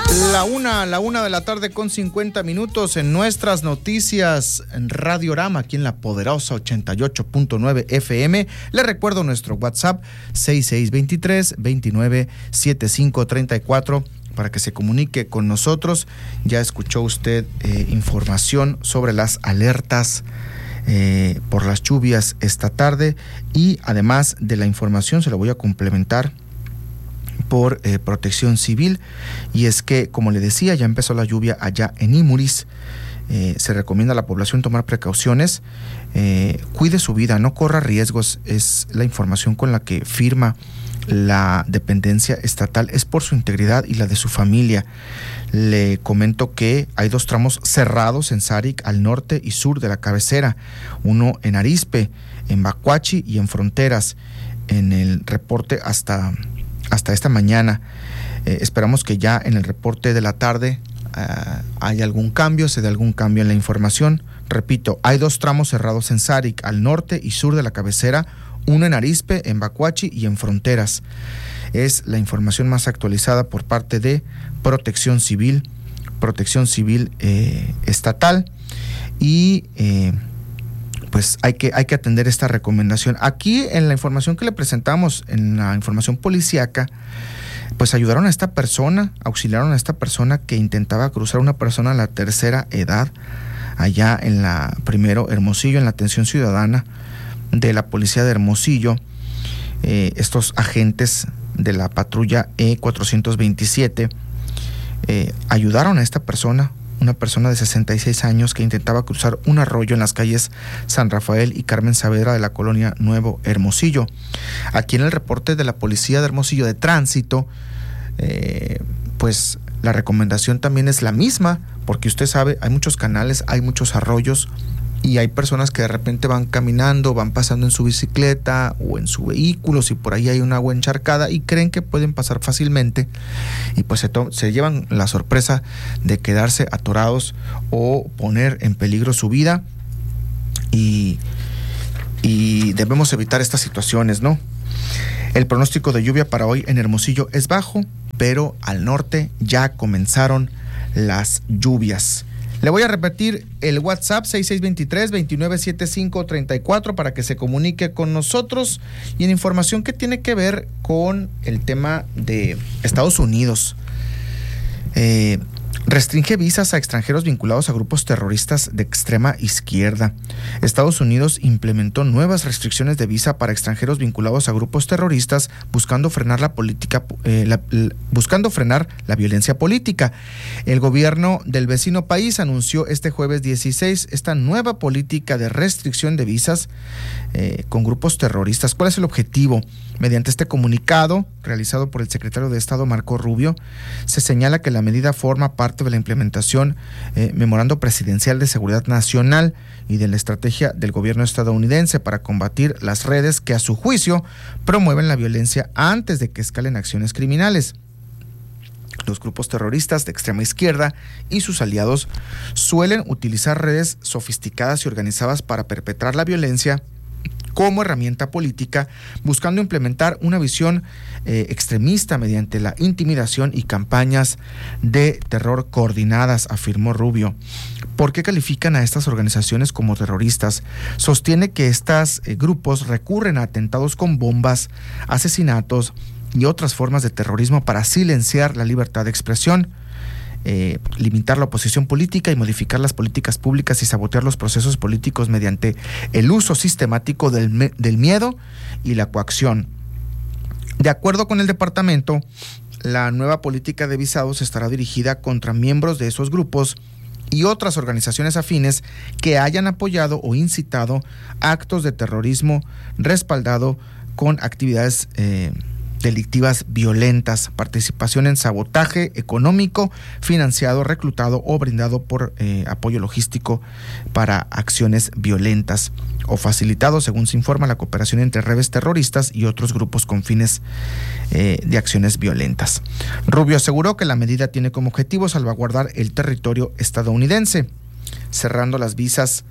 La una de la tarde con 50 minutos en nuestras noticias en Radiorama, aquí en la poderosa 88.9 FM. Le recuerdo nuestro WhatsApp 6623-297534 para que se comunique con nosotros. Ya escuchó usted información sobre las alertas por las lluvias esta tarde, y además de la información se lo voy a complementar por Protección Civil, y es que, como le decía, ya empezó la lluvia allá en Imuris. Se recomienda a la población tomar precauciones, cuide su vida, no corra riesgos, es la información con la que firma la dependencia estatal, es por su integridad y la de su familia. Le comento que hay 2 tramos cerrados en Sáric, al norte y sur de la cabecera, uno en Arizpe, en Bacuachi y en Fronteras. En el reporte hasta esta mañana, esperamos que ya en el reporte de la tarde haya algún cambio, se dé algún cambio en la información. Repito, hay 2 tramos cerrados en Sáric, al norte y sur de la cabecera, uno en Arizpe, en Bacuachi y en Fronteras. Es la información más actualizada por parte de Protección Civil estatal, y pues hay que atender esta recomendación. Aquí en la información que le presentamos, en la información policíaca, pues ayudaron a esta persona, auxiliaron a esta persona que intentaba cruzar, una persona a la tercera edad, allá en la Hermosillo, en la atención ciudadana de la policía de Hermosillo. Estos agentes de la patrulla E427 ayudaron a esta persona, una persona de 66 años que intentaba cruzar un arroyo en las calles San Rafael y Carmen Saavedra de la colonia Nuevo Hermosillo. Aquí en el reporte de la Policía de Hermosillo de Tránsito, pues la recomendación también es la misma, porque usted sabe, hay muchos canales, hay muchos arroyos, y hay personas que de repente van caminando, van pasando en su bicicleta o en su vehículo, si por ahí hay una agua encharcada, y creen que pueden pasar fácilmente, y pues se llevan la sorpresa de quedarse atorados o poner en peligro su vida, y debemos evitar estas situaciones, ¿no? El pronóstico de lluvia para hoy en Hermosillo es bajo, pero al norte ya comenzaron las lluvias. Le voy a repetir el WhatsApp 6623-297534 para que se comunique con nosotros, y en información que tiene que ver con el tema de Estados Unidos. Restringe visas a extranjeros vinculados a grupos terroristas de extrema izquierda. Estados Unidos implementó nuevas restricciones de visa para extranjeros vinculados a grupos terroristas, buscando frenar la violencia política. El gobierno del vecino país anunció este jueves 16 esta nueva política de restricción de visas con grupos terroristas. ¿Cuál es el objetivo? Mediante este comunicado realizado por el secretario de Estado Marco Rubio, se señala que la medida forma parte de la implementación memorando presidencial de seguridad nacional y de la estrategia del gobierno estadounidense para combatir las redes que, a su juicio, promueven la violencia antes de que escalen acciones criminales. Los grupos terroristas de extrema izquierda y sus aliados suelen utilizar redes sofisticadas y organizadas para perpetrar la violencia como herramienta política, buscando implementar una visión extremista mediante la intimidación y campañas de terror coordinadas, afirmó Rubio. ¿Por qué califican a estas organizaciones como terroristas? Sostiene que estos grupos recurren a atentados con bombas, asesinatos y otras formas de terrorismo para silenciar la libertad de expresión, limitar la oposición política y modificar las políticas públicas y sabotear los procesos políticos mediante el uso sistemático del miedo y la coacción. De acuerdo con el departamento, la nueva política de visados estará dirigida contra miembros de esos grupos y otras organizaciones afines que hayan apoyado o incitado actos de terrorismo respaldado con actividades delictivas violentas, participación en sabotaje económico, financiado, reclutado o brindado por apoyo logístico para acciones violentas, o facilitado, según se informa, la cooperación entre redes terroristas y otros grupos con fines de acciones violentas. Rubio aseguró que la medida tiene como objetivo salvaguardar el territorio estadounidense, cerrando las visas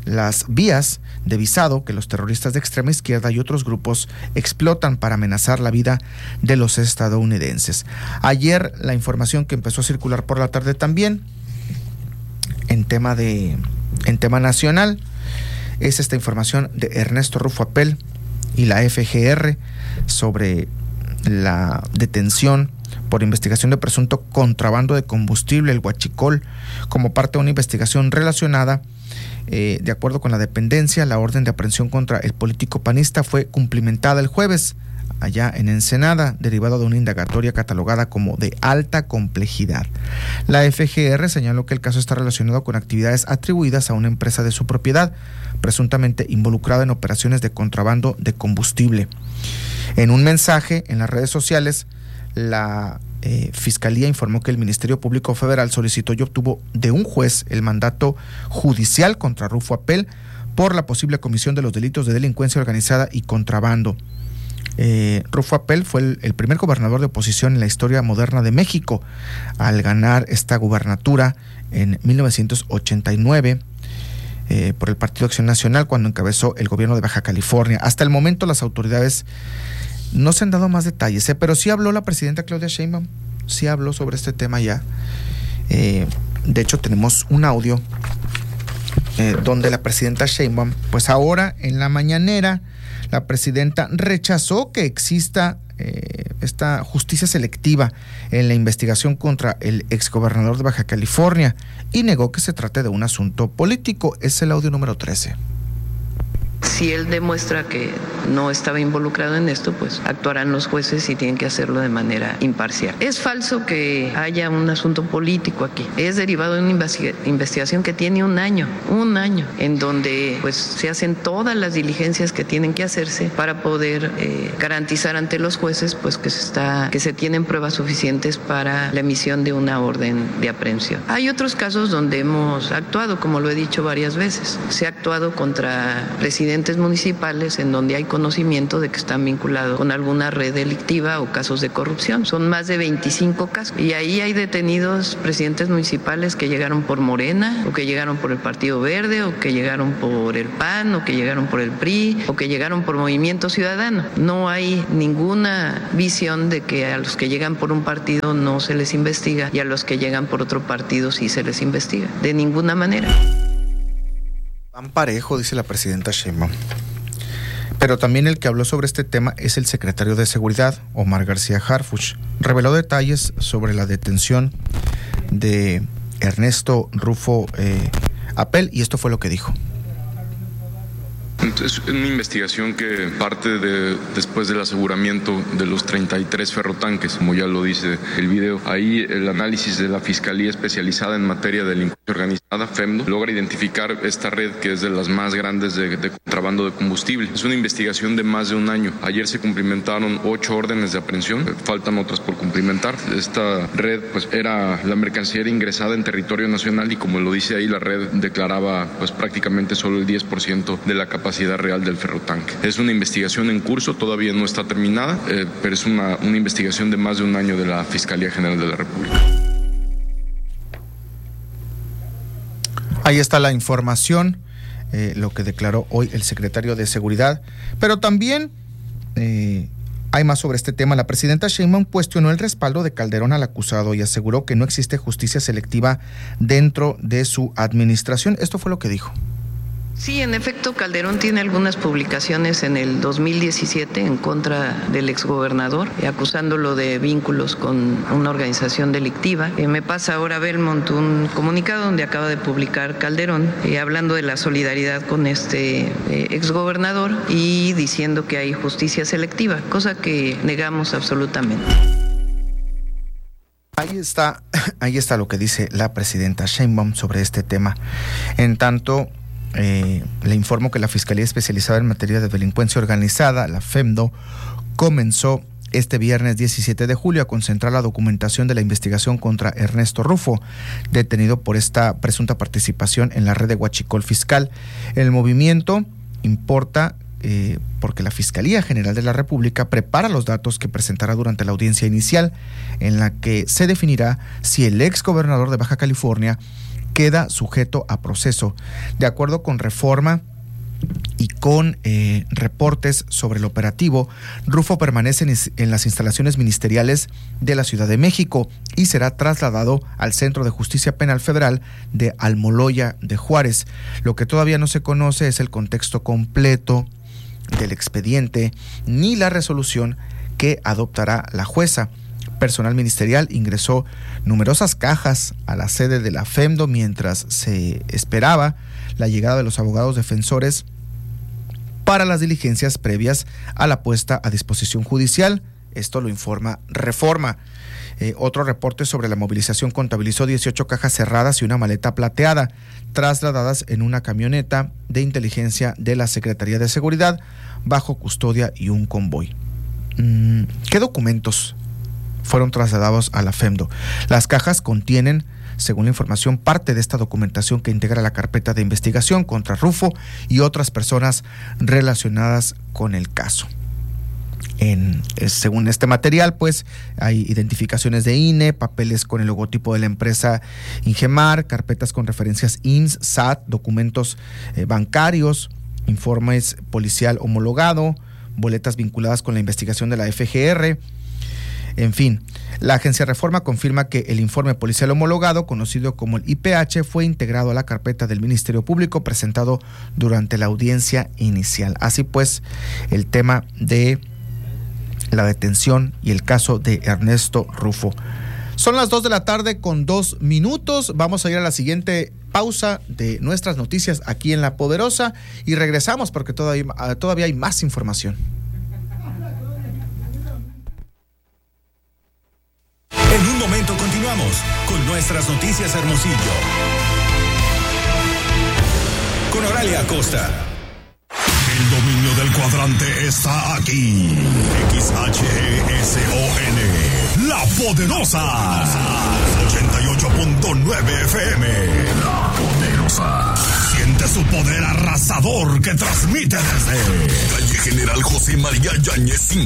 las vías de visado que los terroristas de extrema izquierda y otros grupos explotan para amenazar la vida de los estadounidenses. Ayer la información que empezó a circular por la tarde también en tema nacional es esta información de Ernesto Rufo Apel y la FGR sobre la detención por investigación de presunto contrabando de combustible, el huachicol, como parte de una investigación relacionada. De acuerdo con la dependencia, la orden de aprehensión contra el político panista fue cumplimentada el jueves allá en Ensenada, derivado de una indagatoria catalogada como de alta complejidad. La FGR señaló que el caso está relacionado con actividades atribuidas a una empresa de su propiedad, presuntamente involucrada en operaciones de contrabando de combustible. En un mensaje en las redes sociales, la Fiscalía informó que el Ministerio Público Federal solicitó y obtuvo de un juez el mandato judicial contra Rufo Apel por la posible comisión de los delitos de delincuencia organizada y contrabando. Rufo Apel fue el primer gobernador de oposición en la historia moderna de México al ganar esta gubernatura en 1989 por el Partido Acción Nacional, cuando encabezó el gobierno de Baja California. Hasta el momento las autoridades no se han dado más detalles, pero sí habló la presidenta Claudia Sheinbaum, sí habló sobre este tema ya. De hecho tenemos un audio donde la presidenta Sheinbaum, pues ahora en la mañanera, la presidenta rechazó que exista esta justicia selectiva en la investigación contra el exgobernador de Baja California y negó que se trate de un asunto político. Es el audio número 13. Si él demuestra que no estaba involucrado en esto, pues actuarán los jueces y tienen que hacerlo de manera imparcial. Es falso que haya un asunto político aquí. Es derivado de una investigación que tiene un año, en donde pues se hacen todas las diligencias que tienen que hacerse para poder garantizar ante los jueces pues que se tienen pruebas suficientes para la emisión de una orden de aprehensión. Hay otros casos donde hemos actuado, como lo he dicho varias veces. Se ha actuado contra presidentes municipales en donde hay conocimiento de que están vinculados con alguna red delictiva o casos de corrupción. Son más de 25 casos. Y ahí hay detenidos presidentes municipales que llegaron por Morena, o que llegaron por el Partido Verde, o que llegaron por el PAN, o que llegaron por el PRI, o que llegaron por Movimiento Ciudadano. No hay ninguna visión de que a los que llegan por un partido no se les investiga y a los que llegan por otro partido sí se les investiga. De ninguna manera. Van parejo, dice la presidenta Sheinbaum. Pero también el que habló sobre este tema es el secretario de Seguridad, Omar García Harfuch. Reveló detalles sobre la detención de Ernesto Rufo Apel y esto fue lo que dijo. Es una investigación que parte después del aseguramiento de los 33 ferrotanques, como ya lo dice el video. Ahí el análisis de la Fiscalía Especializada en Materia de Delincuencia Organizada, FEMDO, logra identificar esta red que es de las más grandes de contrabando de combustible. Es una investigación de más de un año. Ayer se cumplimentaron 8 órdenes de aprehensión, faltan otras por cumplimentar. Esta red, pues la mercancía era ingresada en territorio nacional y como lo dice ahí, la red declaraba pues prácticamente solo el 10% de la capacidad real del ferrotanque. Es una investigación en curso, todavía no está terminada, pero es una investigación de más de un año de la Fiscalía General de la República. Ahí está la información, lo que declaró hoy el secretario de Seguridad, pero también hay más sobre este tema. La presidenta Sheinbaum cuestionó el respaldo de Calderón al acusado y aseguró que no existe justicia selectiva dentro de su administración. Esto fue lo que dijo. Sí, en efecto, Calderón tiene algunas publicaciones en el 2017 en contra del exgobernador, acusándolo de vínculos con una organización delictiva. Me pasa ahora Belmont un comunicado donde acaba de publicar Calderón, hablando de la solidaridad con este exgobernador y diciendo que hay justicia selectiva, cosa que negamos absolutamente. Ahí está lo que dice la presidenta Sheinbaum sobre este tema. En tanto, le informo que la Fiscalía Especializada en Materia de Delincuencia Organizada, la FEMDO, comenzó este viernes 17 de julio a concentrar la documentación de la investigación contra Ernesto Rufo, detenido por esta presunta participación en la red de huachicol fiscal. El movimiento importa porque la Fiscalía General de la República prepara los datos que presentará durante la audiencia inicial, en la que se definirá si el ex gobernador de Baja California queda sujeto a proceso. De acuerdo con Reforma y con reportes sobre el operativo, Rufo permanece en las instalaciones ministeriales de la Ciudad de México y será trasladado al Centro de Justicia Penal Federal de Almoloya de Juárez. Lo que todavía no se conoce es el contexto completo del expediente ni la resolución que adoptará la jueza. Personal ministerial ingresó numerosas cajas a la sede de la FEMDO mientras se esperaba la llegada de los abogados defensores para las diligencias previas a la puesta a disposición judicial. Esto lo informa Reforma. Otro reporte sobre la movilización contabilizó 18 cajas cerradas y una maleta plateada, trasladadas en una camioneta de inteligencia de la Secretaría de Seguridad bajo custodia y un convoy. ¿Qué documentos fueron trasladados a la FEMDO? Las cajas contienen, según la información, parte de esta documentación que integra la carpeta de investigación contra Rufo y otras personas relacionadas con el caso. Según este material, pues hay identificaciones de INE, papeles con el logotipo de la empresa Ingemar, carpetas con referencias IMSS, SAT, documentos bancarios, informes policial homologado, boletas vinculadas con la investigación de la FGR. En fin, la agencia Reforma confirma que el informe policial homologado, conocido como el IPH, fue integrado a la carpeta del Ministerio Público presentado durante la audiencia inicial. Así pues, el tema de la detención y el caso de Ernesto Rufo. Son las 2:02 p.m. Vamos a ir a la siguiente pausa de nuestras noticias aquí en La Poderosa y regresamos porque todavía hay más información. En un momento continuamos con nuestras noticias Hermosillo. Con Oralia Acosta. El dominio del cuadrante está aquí. XHESON, La Poderosa. 88.9 FM. La Poderosa. Siente su poder arrasador que transmite desde calle General José María Yáñez 5